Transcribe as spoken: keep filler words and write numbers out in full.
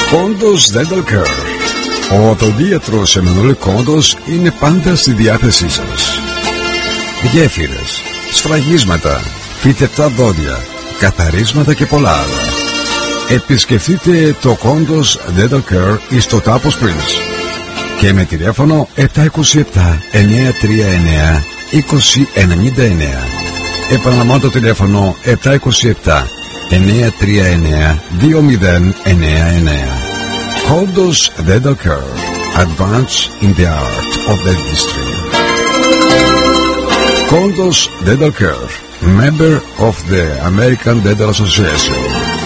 Κόντος Dental Care. Ο οδοντίατρος Εμμανουέλ Κόντος είναι πάντα στη διάθεσή σας. Γέφυρες, σφραγίσματα, φυτευτά δόντια, καθαρίσματα και πολλά άλλα. Επισκεφτείτε το Κόντος Dental Care στο Τάπο Springs και με τηλέφωνο επτά δύο επτά εννιά τρία εννιά είκοσι ενενήντα εννέα. Επαναλαμβάνω το τηλέφωνο επτά δύο επτά εννιά τρία εννιά δύο μηδέν εννιά εννέα. Κόντος Dental Care. Advance in the art of dentistry. Kondos Dental Care, member of the American Dental Association.